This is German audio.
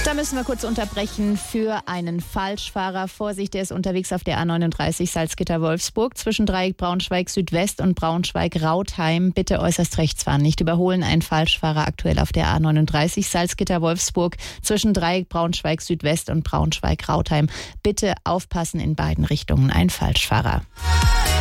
Da müssen wir kurz unterbrechen für einen Falschfahrer. Vorsicht, der ist unterwegs auf der A39 Salzgitter-Wolfsburg zwischen Dreieck Braunschweig Südwest und Braunschweig-Rautheim. Bitte äußerst rechts fahren, nicht überholen. Ein Falschfahrer aktuell auf der A39 Salzgitter-Wolfsburg zwischen Dreieck Braunschweig Südwest und Braunschweig-Rautheim. Bitte aufpassen in beiden Richtungen. Ein Falschfahrer.